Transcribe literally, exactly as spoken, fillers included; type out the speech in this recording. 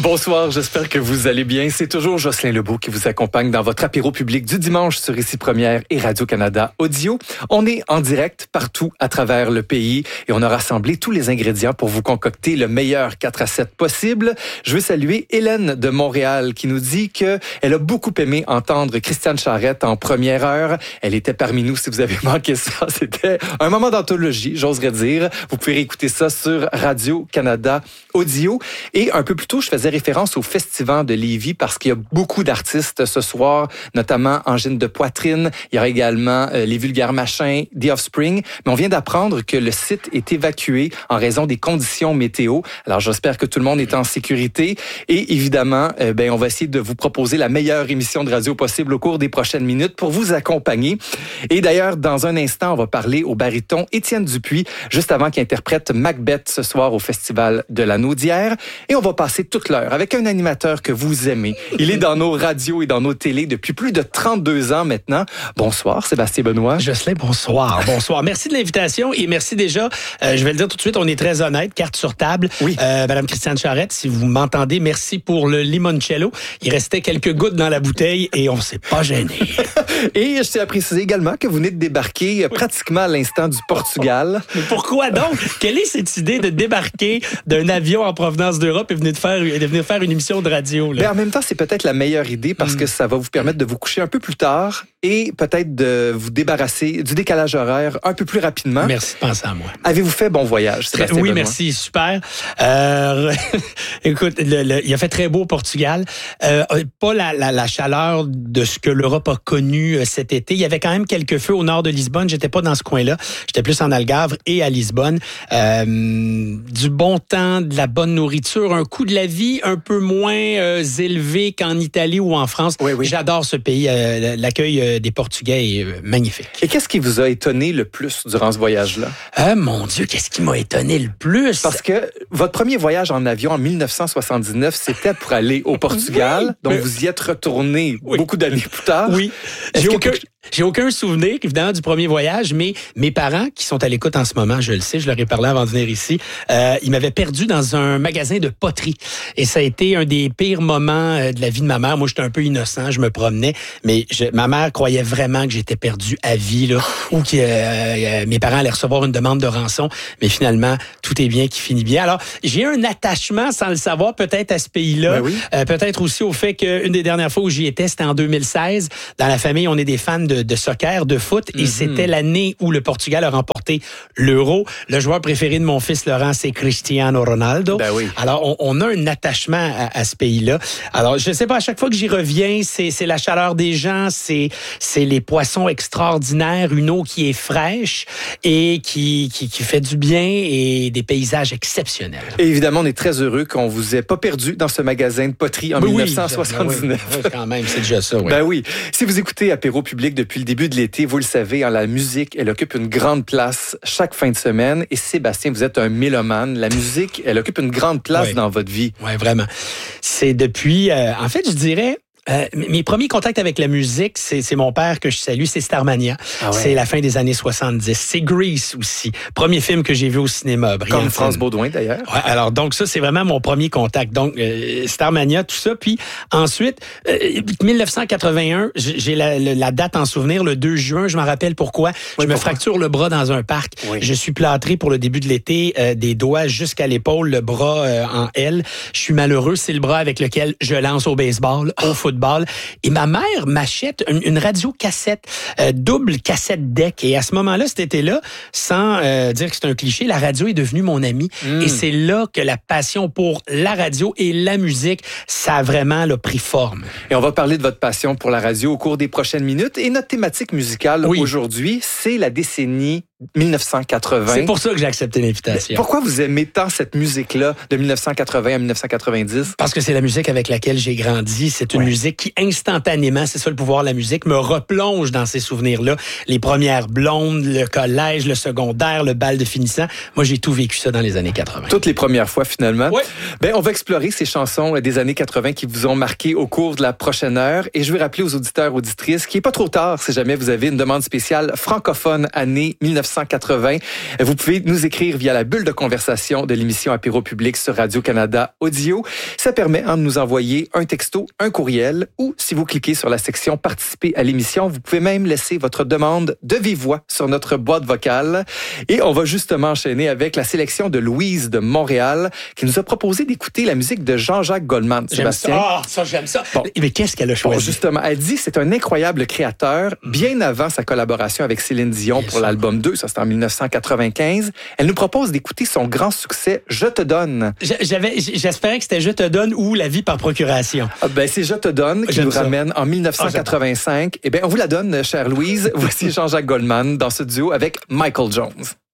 Bonsoir, j'espère que vous allez bien. C'est toujours Jocelyn Lebeau qui vous accompagne dans votre apéro public du dimanche sur Ici Première et Radio-Canada Audio. On est en direct partout à travers le pays et on a rassemblé tous les ingrédients pour vous concocter le meilleur quatre à sept possible. Je veux saluer Hélène de Montréal qui nous dit que elle a beaucoup aimé entendre Christiane Charette en première heure. Elle était parmi nous si vous avez manqué ça. C'était un moment d'anthologie, j'oserais dire. Vous pouvez réécouter ça sur Radio-Canada Audio. Et un peu plus tôt, je faisais référence au Festival de Lévis parce qu'il y a beaucoup d'artistes ce soir, notamment Angine de Poitrine. Il y aura également euh, Les Vulgaires Machins, The Offspring. Mais on vient d'apprendre que le site est évacué en raison des conditions météo. Alors, j'espère que tout le monde est en sécurité. Et évidemment, euh, ben, on va essayer de vous proposer la meilleure émission de radio possible au cours des prochaines minutes pour vous accompagner. Et d'ailleurs, dans un instant, on va parler au baryton Étienne Dupuis, juste avant qu'il interprète Macbeth ce soir au Festival de la Naudière. Et on va passer toute l'heure avec un animateur que vous aimez. Il est dans nos radios et dans nos télés depuis plus de trente-deux ans maintenant. Bonsoir, Sébastien Benoît. Jocelyn, bonsoir. Bonsoir. Merci de l'invitation et merci déjà, euh, je vais le dire tout de suite, on est très honnête, carte sur table. Oui. Euh, Madame Christiane Charette, si vous m'entendez, merci pour le limoncello. Il restait quelques gouttes dans la bouteille et on s'est pas gêné. Et je tiens à préciser également que vous venez de débarquer oui. pratiquement à l'instant du Portugal. Mais pourquoi donc? Quelle est cette idée de débarquer d'un avion en provenance d'Europe et venir de faire, de venir faire une émission de radio? Là? Mais en même temps, c'est peut-être la meilleure idée parce mm. que ça va vous permettre de vous coucher un peu plus tard et peut-être de vous débarrasser du décalage horaire un peu plus rapidement. Merci de penser à moi. Avez-vous fait bon voyage, Sébastien Oui, Benoît? Merci, super. Euh, écoute, le, le, il a fait très beau au Portugal. Euh, pas la, la, la chaleur de ce que l'Europe a connu cet été. Il y avait quand même quelques feux au nord de Lisbonne. J'étais pas dans ce coin-là. J'étais plus en Algarve et à Lisbonne. Euh, du bon temps, de la bonne nourriture, un coût de la vie un peu moins euh, élevé qu'en Italie ou en France. Oui, oui. J'adore ce pays. Euh, l'accueil euh, des Portugais est euh, magnifique. Et qu'est-ce qui vous a étonné le plus durant ce voyage-là? Ah, mon Dieu, qu'est-ce qui m'a étonné le plus? Parce que votre premier voyage en avion en dix-neuf cent soixante-dix-neuf, c'était pour aller au Portugal. Oui, donc, mais... vous y êtes retourné oui. beaucoup d'années plus tard. Oui. J'ai aucun... Que... J'ai aucun souvenir, évidemment, du premier voyage, mais mes parents, qui sont à l'écoute en ce moment, je le sais, je leur ai parlé avant de venir ici, euh, ils m'avaient perdu dans un magasin de poterie. Et ça a été un des pires moments de la vie de ma mère. Moi, j'étais un peu innocent, je me promenais, mais je, ma mère croyait vraiment que j'étais perdu à vie, là, ou que euh, mes parents allaient recevoir une demande de rançon. Mais finalement, tout est bien qui finit bien. Alors, j'ai un attachement, sans le savoir, peut-être à ce pays-là. Ben oui. euh, peut-être aussi au fait qu'une des dernières fois où j'y étais, c'était en deux mille seize. Dans la famille, on est des fans de de soccer, de foot, et mm-hmm. c'était l'année où le Portugal a remporté l'Euro. Le joueur préféré de mon fils Laurent, c'est Cristiano Ronaldo. Ben oui. Alors, on, on a un attachement à, à ce pays-là. Alors, je sais pas, à chaque fois que j'y reviens, c'est, c'est la chaleur des gens, c'est, c'est les poissons extraordinaires, une eau qui est fraîche et qui, qui, qui fait du bien et des paysages exceptionnels. Et évidemment, on est très heureux qu'on vous ait pas perdu dans ce magasin de poterie en ben dix-neuf cent soixante-dix-neuf. Oui, oui, quand même, c'est déjà ça. Oui. Ben oui. Si vous écoutez Apéro Public depuis le début de l'été, vous le savez, hein, la musique, elle occupe une grande place chaque fin de semaine. Et Sébastien, vous êtes un mélomane. La musique, elle occupe une grande place oui. dans votre vie. Oui, vraiment. C'est depuis, euh, en fait, je dirais, Euh, mes premiers contacts avec la musique, c'est, c'est mon père que je salue, c'est Starmania. Ah ouais. C'est la fin des années soixante-dix. C'est Grease aussi. Premier film que j'ai vu au cinéma. Comme France Baudouin, d'ailleurs. Ouais, alors, donc ça, c'est vraiment mon premier contact. Donc, euh, Starmania, tout ça. Puis ensuite, euh, dix-neuf cent quatre-vingt-un, j'ai la, la date en souvenir, le deux juin, je m'en rappelle pourquoi. Oui, je me pourquoi? fracture le bras dans un parc. Oui. Je suis plâtré pour le début de l'été, euh, des doigts jusqu'à l'épaule, le bras euh, en L. Je suis malheureux. C'est le bras avec lequel je lance au baseball, au football. Et ma mère m'achète une, une radio-cassette, euh, double cassette deck. Et à ce moment-là, cet été-là, sans euh, dire que c'est un cliché, la radio est devenue mon amie. Mm. Et c'est là que la passion pour la radio et la musique, ça a vraiment là, pris forme. Et on va parler de votre passion pour la radio au cours des prochaines minutes. Et notre thématique musicale oui. aujourd'hui, c'est la décennie dix-neuf cent quatre-vingts. C'est pour ça que j'ai accepté l'invitation. Pourquoi vous aimez tant cette musique-là de dix-neuf cent quatre-vingts à dix-neuf cent quatre-vingt-dix? Parce que c'est la musique avec laquelle j'ai grandi. C'est une ouais. musique qui, instantanément, c'est ça le pouvoir de la musique, me replonge dans ces souvenirs-là. Les premières blondes, le collège, le secondaire, le bal de finissant. Moi, j'ai tout vécu ça dans les années quatre-vingts. Toutes les premières fois, finalement. Oui. Ben, on va explorer ces chansons des années quatre-vingts qui vous ont marqué au cours de la prochaine heure. Et je vais rappeler aux auditeurs, auditrices, qu'il n'est pas trop tard si jamais vous avez une demande spéciale francophone année dix-neuf cent quatre-vingts. Vous pouvez nous écrire via la bulle de conversation de l'émission Apéro Public sur Radio-Canada Audio. Ça permet hein, de nous envoyer un texto, un courriel ou si vous cliquez sur la section Participer à l'émission, vous pouvez même laisser votre demande de vive voix sur notre boîte vocale. Et on va justement enchaîner avec la sélection de Louise de Montréal qui nous a proposé d'écouter la musique de Jean-Jacques Goldman. J'aime Sébastien. ça. Ah, ça, j'aime ça. Bon. Mais qu'est-ce qu'elle a choisi? Bon, justement, elle dit que c'est un incroyable créateur, bien avant sa collaboration avec Céline Dion bien pour sûr. L'album deux, ça c'était en dix-neuf cent quatre-vingt-quinze. Elle nous propose d'écouter son grand succès « Je te donne ». J'avais, j'espérais que c'était « Je te donne » ou « La vie par procuration ». Ah ben, c'est « Je te donne » qui J'aime nous ça. ramène en dix-neuf cent quatre-vingt-cinq. Ah, eh bien, on vous la donne, chère Louise. Voici Jean-Jacques Goldman dans ce duo avec Michael Jones.